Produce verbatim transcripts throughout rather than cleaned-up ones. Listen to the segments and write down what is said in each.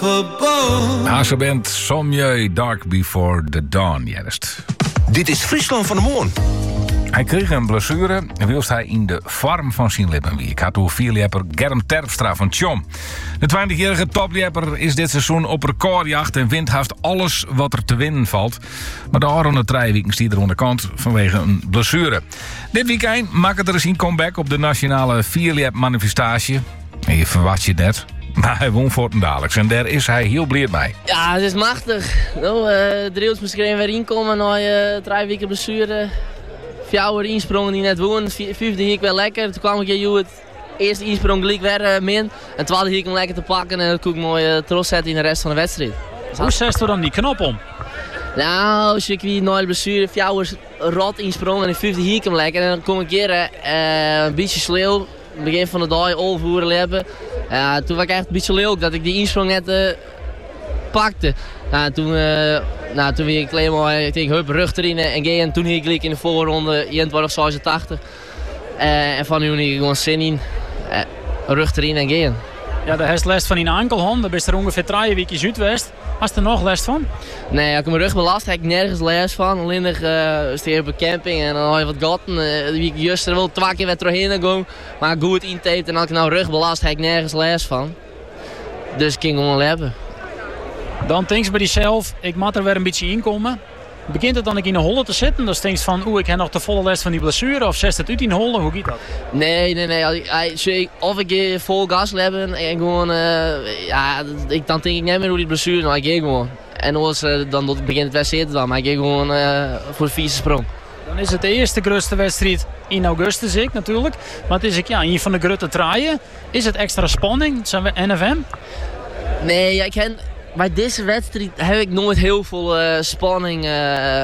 Haase band Somjeu Dark Before the Dawn, juist. Dit is Friesland van de Moorn. Hij kreeg een blessure en wilst hij in de vorm van zijn lippen wie. Ik had door vierlepper Germ Terpstra van Tjom. De twintigjarige toplepper is dit seizoen op recordjacht en wint haast alles wat er te winnen valt. Maar de Aron Trijweken stiet er onder kant vanwege een blessure. Dit weekend maakt er eens een comeback op de nationale vierlep manifestatie. En je verwacht je net. Maar hij won voor het dadelijks en daar is hij heel blij mee. Ja, het is machtig. Nou, uh, Driels moest er weer inkomen na je uh, drie weken blessure. Vier insprongen die net woon. Vijfde hier wel lekker. Toen kwam ik hier het eerste insprong gelijk weer uh, min. En tweede hier hem lekker te pakken en dan kon ik mooi uh, trots zetten in de rest van de wedstrijd. Hoe zet je dan die knop om? Nou, als ik weer na de blessure vier rot insprong en in vijfde hier hem lekker. En dan kom ik hier uh, een beetje sleeuw. Begin van de dag overvoeren hebben. Uh, toen was ik echt een beetje leuk dat ik die insprong net uh, pakte. Nou, toen, uh, nou, toen weer ik alleen maar tegen Hup rug erin en ging. En toen ging ik in de voorronde eenentwintig zesentachtig. Uh, en van nu heb ik gewoon zin in. Uh, rug erin en gaan. Ja, daar heeft last van in ankelhand. Daar ben je er ongeveer drie weken Zuidwest. Hast er nog last van? Nee, als ik mijn rug belast heb ik nergens last van. Alleen nog uh, steeds op een camping en dan had je wat gaten. Uh, wie ik juist er wel twee keer weer doorheen gaan. Maar goed intaped en als ik nou rug belast heb ik nergens last van. Dus ik ging gewoon hebben. Dan denk je bij jezelf, ik moet er weer een beetje inkomen. Begint het dan in de holle te zitten? Dan denk je van, oeh, ik heb nog de volle les van die blessure. Of zet het uit in de holle? Hoe gaat dat? Nee, nee, nee. Of ik vol gas hebben en gewoon, uh, ja, ik, dan denk ik niet meer hoe die blessure, nou, ik ga gewoon. En anders, uh, dan begint het wedstrijd dan, maar ik ga gewoon uh, voor de vierde sprong. Dan is het de eerste grootste wedstrijd in augustus, ik natuurlijk. Maar het is ik, ja, een van de grote traaien. Is het extra spanning? Zijn we N F M? Nee, ja, ik ken... Bij deze wedstrijd heb ik nooit heel veel uh, spanning. Uh,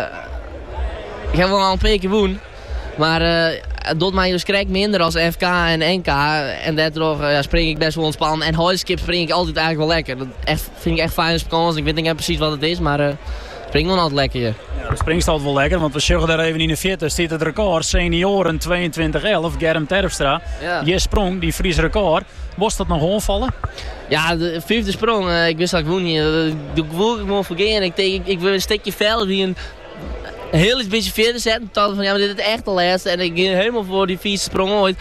ik heb wel al een paar keer gewonnen. Maar uh, het doet mij dus krijg minder als F K en N K. En daardoor uh, spring ik best wel ontspannen. En hoiskip spring ik altijd eigenlijk wel lekker. Dat echt, vind ik echt fijn spannend. Ik weet niet precies wat het is, maar uh, spring wel altijd lekker. Ja, ja dat springt altijd wel lekker. Want we zeggen daar even in de veertig staat het record. Senioren tweeëntwintig elf, Germ Terpstra. Ja. Je sprong, die Fries record. Was dat nog onvallen? Ja, de vijfde sprong, uh, ik wist dat ik woon niet. Ik voel ik gewoon vergeten. Ik denk, ik, ik wil een stukje verder die een heel iets beetje verder zetten. Tot van ja, maar dit is het echt de laatste. En ik ging helemaal voor die vierde sprong ooit.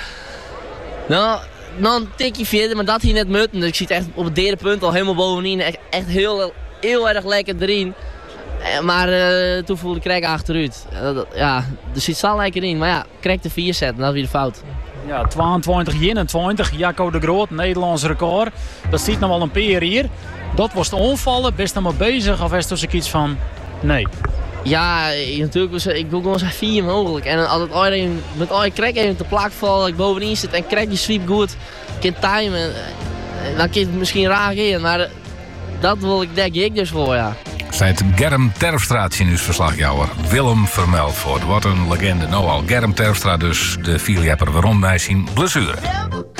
Nou, nog een tikje verder, maar dat hier net mutten. Dus ik zit echt op het derde punt al helemaal bovenin. Echt, echt heel, heel erg lekker erin. Maar uh, toen voelde ik Krek achteruit. Uh, ja, er zit zo lekker in. Maar ja, Krek de vier zetten, dat is weer de fout. Ja, tweeëntwintig eenentwintig, Jacco de Groot, Nederlands record. Dat zit nog wel een paar hier. Dat was te onvallen, best nog maar bezig of is er iets van nee? Ja, natuurlijk was ik wil gewoon zo vier mogelijk. En als het ooit met ooit Krek even te plak vallen, ik bovenin zit en Krek die sweep goed, kan timen, dan kan het misschien raar gaan, maar dat wil ik denk ik dus voor, ja. Zijt Germ Terpstra, nieuwsverslagjouwer Willem Vermeldvoort. Wat een legende. Nou al, Germ Terpstra dus, de vierlepper waarom wij zien blessure.